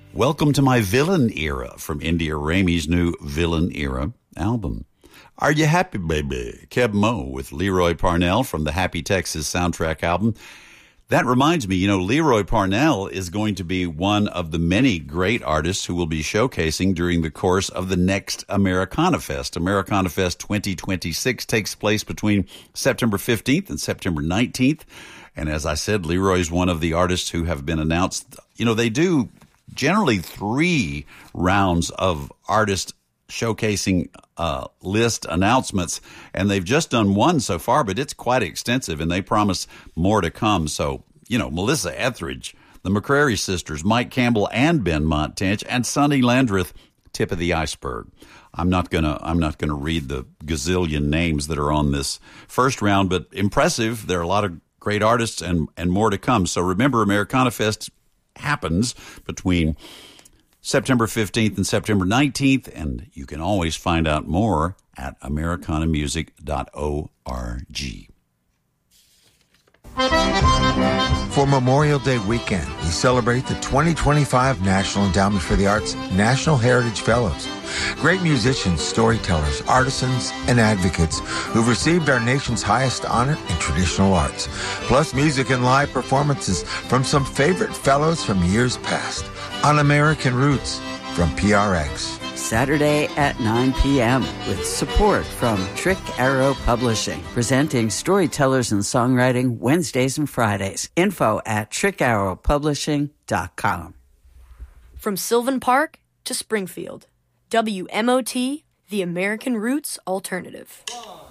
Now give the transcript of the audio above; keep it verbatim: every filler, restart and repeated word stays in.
Welcome to My Villain Era from India Ramey's new Villain Era album. Are You Happy, Baby? Keb Mo with Leroy Parnell from the Happy Texas soundtrack album. That reminds me, you know, Leroy Parnell is going to be one of the many great artists who will be showcasing during the course of the next Americana Fest. Americana Fest twenty twenty-six takes place between September fifteenth and September nineteenth. And as I said, Leroy is one of the artists who have been announced. You know, they do generally three rounds of artist showcasing uh, list announcements, and they've just done one so far, but it's quite extensive, and they promise more to come. So, you know, Melissa Etheridge, the McCrary sisters, Mike Campbell and Ben Montench, and Sonny Landreth, tip of the iceberg. I'm not gonna I'm not gonna read the gazillion names that are on this first round, but impressive. There are a lot of great artists and and more to come. So remember, Americana Fest happens between September fifteenth and September nineteenth, and you can always find out more at americana music dot org. For Memorial Day weekend, we celebrate the twenty twenty-five National Endowment for the Arts National Heritage Fellows. Great musicians, storytellers, artisans, and advocates who've received our nation's highest honor in traditional arts, plus music and live performances from some favorite fellows from years past. On American Roots from P R X. Saturday at nine p.m. with support from Trick Arrow Publishing, presenting storytellers and songwriting Wednesdays and Fridays. Info at trick arrow publishing dot com. From Sylvan Park to Springfield, W M O T, the American Roots Alternative.